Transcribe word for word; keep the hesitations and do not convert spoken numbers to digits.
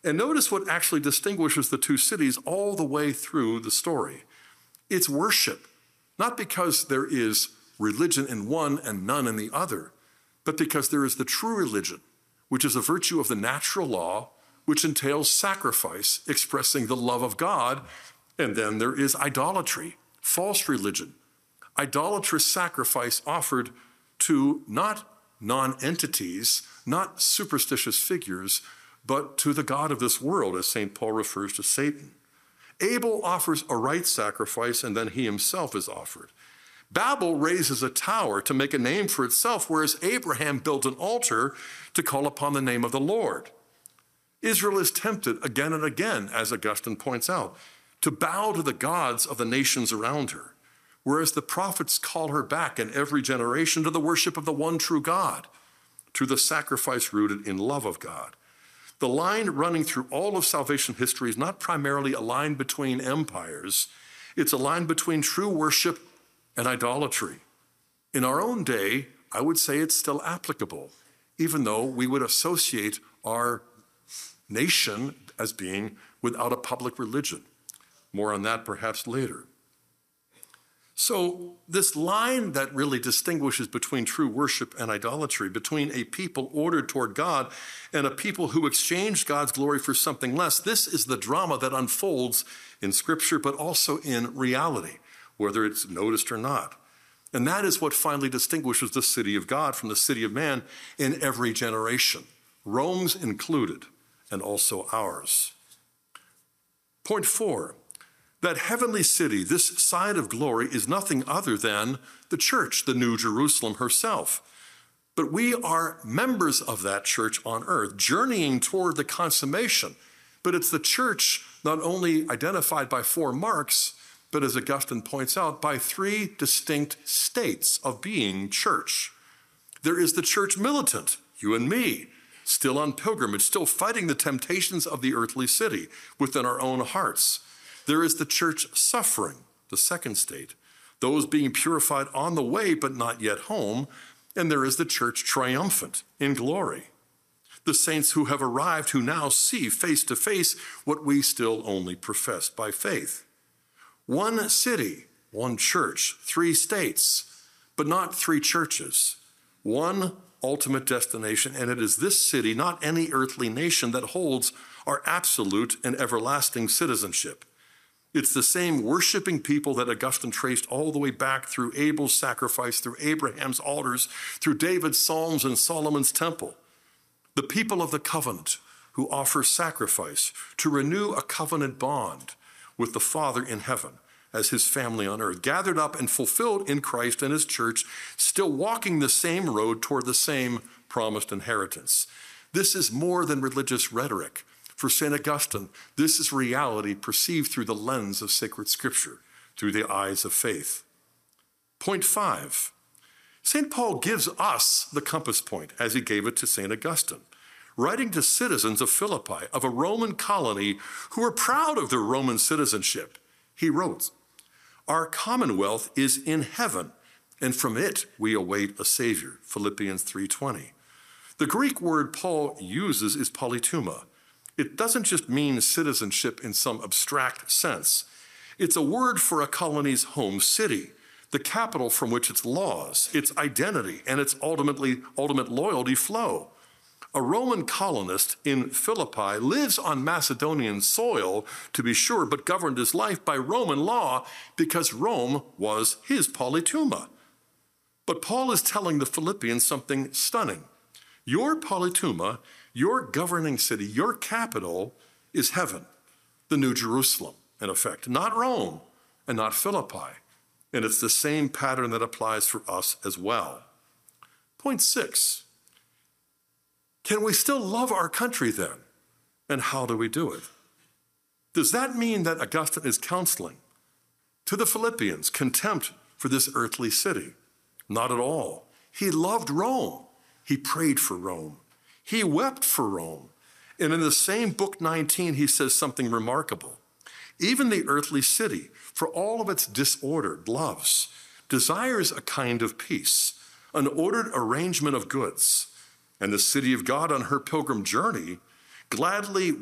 And notice what actually distinguishes the two cities all the way through the story. It's worship, not because there is religion in one and none in the other, but because there is the true religion, which is a virtue of the natural law, which entails sacrifice, expressing the love of God. And then there is idolatry, false religion, idolatrous sacrifice offered to not non-entities, not superstitious figures, but to the God of this world, as Saint Paul refers to Satan. Abel offers a right sacrifice, and then he himself is offered. Babel raises a tower to make a name for itself, whereas Abraham built an altar to call upon the name of the Lord. Israel is tempted again and again, as Augustine points out, to bow to the gods of the nations around her, whereas the prophets call her back in every generation to the worship of the one true God, to the sacrifice rooted in love of God. The line running through all of salvation history is not primarily a line between empires. It's a line between true worship and idolatry. In our own day, I would say it's still applicable, even though we would associate our nation as being without a public religion. More on that perhaps later. So this line that really distinguishes between true worship and idolatry, between a people ordered toward God and a people who exchanged God's glory for something less, this is the drama that unfolds in Scripture, but also in reality, whether it's noticed or not. And that is what finally distinguishes the city of God from the city of man in every generation, Rome's included, and also ours. Point four. That heavenly city, this side of glory, is nothing other than the church, the New Jerusalem herself. But we are members of that church on earth, journeying toward the consummation. But it's the church not only identified by four marks, but as Augustine points out, by three distinct states of being church. There is the church militant, you and me, still on pilgrimage, still fighting the temptations of the earthly city within our own hearts. There is the church suffering, the second state, those being purified on the way but not yet home, and there is the church triumphant in glory, the saints who have arrived who now see face to face what we still only profess by faith. One city, one church, three states, but not three churches, one ultimate destination, and it is this city, not any earthly nation, that holds our absolute and everlasting citizenship. It's the same worshiping people that Augustine traced all the way back through Abel's sacrifice, through Abraham's altars, through David's psalms and Solomon's temple. The people of the covenant who offer sacrifice to renew a covenant bond with the Father in heaven as his family on earth, gathered up and fulfilled in Christ and his church, still walking the same road toward the same promised inheritance. This is more than religious rhetoric. For Saint Augustine, this is reality perceived through the lens of sacred scripture, through the eyes of faith. Point five, Saint Paul gives us the compass point as he gave it to Saint Augustine, writing to citizens of Philippi, of a Roman colony who were proud of their Roman citizenship. He wrote, "Our commonwealth is in heaven, and from it we await a Savior," Philippians three twenty. The Greek word Paul uses is polytuma. It doesn't just mean citizenship in some abstract sense. It's a word for a colony's home city, the capital from which its laws, its identity, and its ultimately ultimate loyalty flow. A Roman colonist in Philippi lives on Macedonian soil, to be sure, but governed his life by Roman law because Rome was his polytuma. But Paul is telling the Philippians something stunning. Your polytuma, your governing city, your capital is heaven, the New Jerusalem, in effect, not Rome and not Philippi. And it's the same pattern that applies for us as well. Point six, can we still love our country then? And how do we do it? Does that mean that Augustine is counseling to the Philippians contempt for this earthly city? Not at all. He loved Rome. He prayed for Rome. He wept for Rome. And in the same book nineteen, he says something remarkable. Even the earthly city, for all of its disordered loves, desires a kind of peace, an ordered arrangement of goods. And the city of God on her pilgrim journey gladly